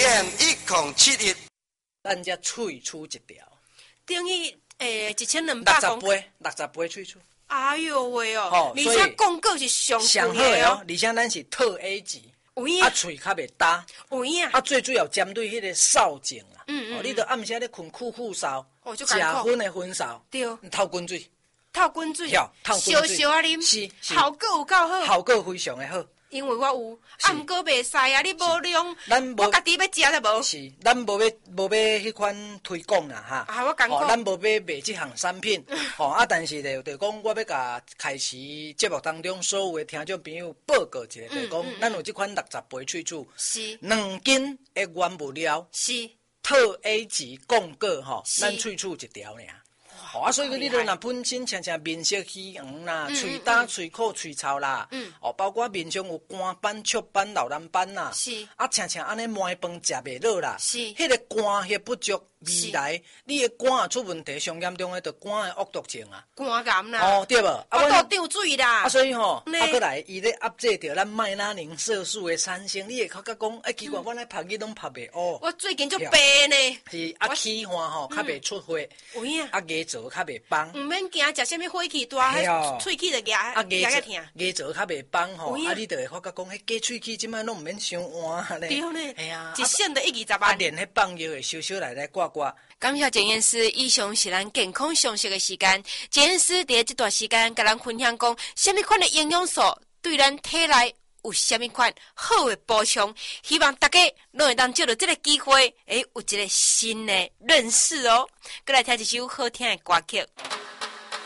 CM1071， 咱才萃取一条， 等于1200公 60杯萃取。 哎呦喂哦，而所以且广告是上上好的哦，而且咱是特 A 级， 有影喙较袂焦， 有影最主要针对迄个扫症啊，你着暗时咧困酷扫，食薰的薰扫， 对， 透滚水， 透滚水， 透滚水， 烧啊啉， 是， 效果有够好， 效果非常的好。 因为我有，毋过袂使啊！你无量，我家己要食都无。 是，咱无要迄款推广啦哈。 啊，我讲过。 咱无要卖这项产品，但是就讲我要甲开始节目当中所有的听众朋友报告一下，就讲咱有这款60杯萃取， 是 2斤的原物料， 是特 A 级贡果咱萃取一条尔。所以你若本身常常面色虚黄啦，喙焦、喙苦、喙臭啦，包括面上有肝斑、雀斑、老蓝斑啦， 是常常安尼糜饭食袂落啦， 是迄个肝血不足，未来你的肝也出问题，上严重的就肝的恶毒症啊， 肝癌啦， 对无？ 我都长水啦， 所以过来伊咧压制着咱麦拉宁色素的产生，你会感觉讲，奇怪，我咧拍日拢拍袂乌， 我最近就白呢， 是起汗较袂出血， 有影， 牙槽较袂崩。 唔免惊食啥物火气大，喙齿就牙疼。 牙槽较袂崩你就会发觉讲，迄假喙齿即摆拢唔免伤换咧。 对呢， 系啊， 一省得120万。 连迄放药的小来挂挂。 感谢检验师，以上是咱健康常识的时间。检验师伫这段时间，甲咱分享讲，什么款的营养素对咱体内有什么款好的补充，希望大家拢会当借着这个机会，有一个新的认识哦。过来听一首好听的歌曲。